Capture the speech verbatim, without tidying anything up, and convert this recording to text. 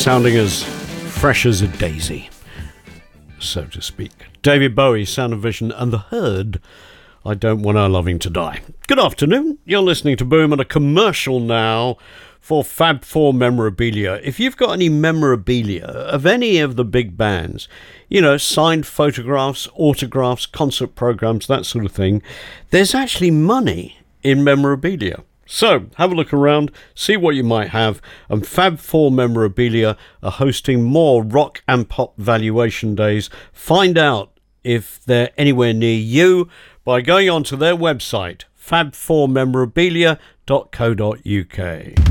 sounding as fresh as a daisy, so to speak. David Bowie, Sound of Vision, and The Herd, I Don't Want Our Loving to Die. Good afternoon. You're listening to Boom, and a commercial now for Fab Four memorabilia. If you've got any memorabilia of any of the big bands, you know, signed photographs, autographs, concert programs, that sort of thing, there's actually money in memorabilia. So have a look around, see what you might have, and Fab Four memorabilia are hosting more rock and pop valuation days. Find out if they're anywhere near you by going onto their website, fab four memorabilia dot co dot uk.